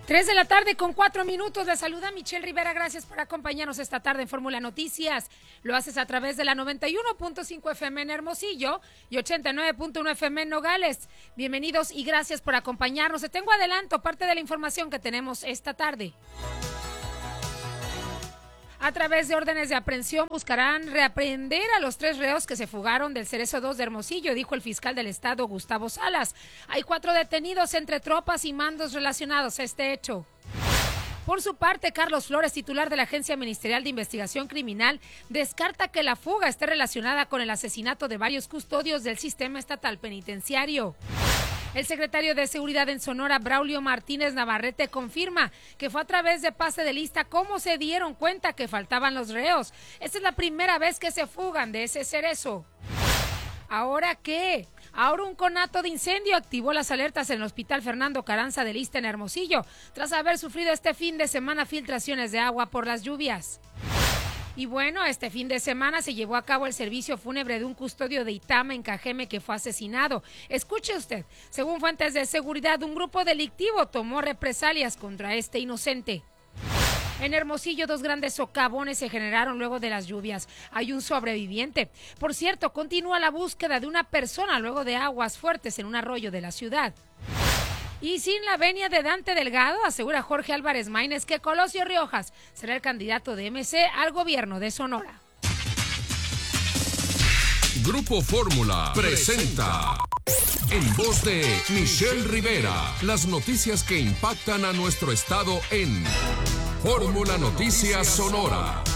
3:04 p.m. Les saluda Michelle Rivera. Gracias por acompañarnos esta tarde en Fórmula Noticias. Lo haces a través de la 91.5 FM en Hermosillo y 89.1 FM en Nogales. Bienvenidos y gracias por acompañarnos. Te tengo adelanto parte de la información que tenemos esta tarde. A través de órdenes de aprehensión buscarán reaprehender a los 3 reos que se fugaron del Cerezo 2 de Hermosillo, dijo el fiscal del estado, Gustavo Salas. Hay 4 detenidos entre tropas y mandos relacionados a este hecho. Por su parte, Carlos Flores, titular de la Agencia Ministerial de Investigación Criminal, descarta que la fuga esté relacionada con el asesinato de varios custodios del sistema estatal penitenciario. El secretario de Seguridad en Sonora, Braulio Martínez Navarrete, confirma que fue a través de pase de lista cómo se dieron cuenta que faltaban los reos. Esta es la primera vez que se fugan de ese cerezo. ¿Ahora qué? Ahora un conato de incendio activó las alertas en el Hospital Fernando Carranza de Lista en Hermosillo, tras haber sufrido este fin de semana filtraciones de agua por las lluvias. Y bueno, este fin de semana se llevó a cabo el servicio fúnebre de un custodio de Itama en Cajeme que fue asesinado. Escuche usted, según fuentes de seguridad, un grupo delictivo tomó represalias contra este inocente. En Hermosillo, 2 grandes socavones se generaron luego de las lluvias. Hay un sobreviviente. Por cierto, continúa la búsqueda de una persona luego de aguas fuertes en un arroyo de la ciudad. Y sin la venia de Dante Delgado, asegura Jorge Álvarez Maínez que Colosio Riojas será el candidato de MC al gobierno de Sonora. Grupo Fórmula presenta, en voz de Michelle Rivera, las noticias que impactan a nuestro estado en Fórmula Noticias Sonora.